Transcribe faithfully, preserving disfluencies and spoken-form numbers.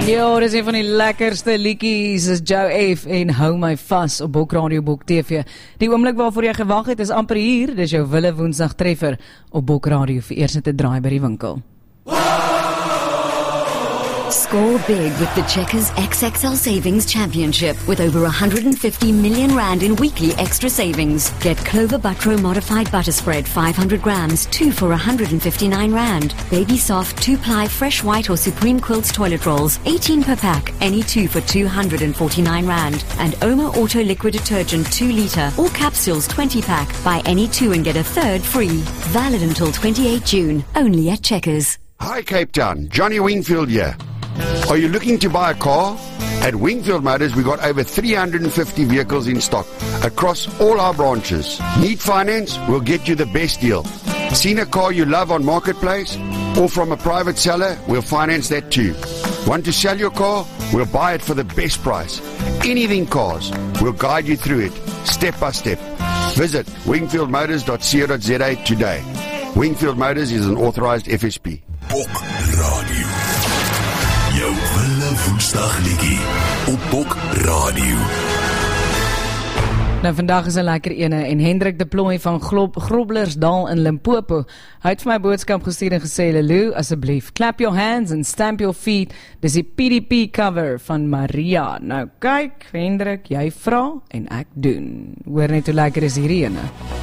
Ja, dit is een van die lekkerste liedjies, is Joe F en Hou My Vas op Bok Radio Bok T V. Die oomblik waarvoor jy gewag het is amper hier, dis jou Wille Woensdag treffer op Bok Radio vir eers net 'n draai by die winkel. Score big with the Checkers X X L Savings Championship with over one hundred fifty million rand in weekly extra savings. Get Clover Butro Modified Butter Spread five hundred grams, two for one hundred fifty-nine rand. Baby Soft two-ply Fresh White or Supreme Quilts Toilet Rolls, eighteen per pack, any two for two hundred forty-nine rand. And Oma Auto Liquid Detergent two litre or capsules twenty pack, buy any two and get a third free. Valid until twenty-eighth June, only at Checkers. Hi Cape Town, Johnny Wingfield here. Are you looking to buy a car? At Wingfield Motors, we got over three hundred fifty vehicles in stock across all our branches. Need finance? We'll get you the best deal. Seen a car you love on Marketplace or from a private seller? We'll finance that too. Want to sell your car? We'll buy it for the best price. Anything cars, we'll guide you through it, step by step. Visit wingfield motors dot co dot za today. Wingfield Motors is an authorized F S P. Bok Radio. Jou Wille Woensdag liedjie op Bok Radio. Nou vandag is 'n lekker ene en Hendrik de Plooi van Glob, Groblersdal in Limpopo. Hy het vir my boodskap gestuur en gesê, Lulu, asseblief, clap your hands and stamp your feet. Dis die P D P cover van Maria. Nou kyk, Hendrik, jy vra en ek doen. Hoor net hoe lekker is hierdie ene.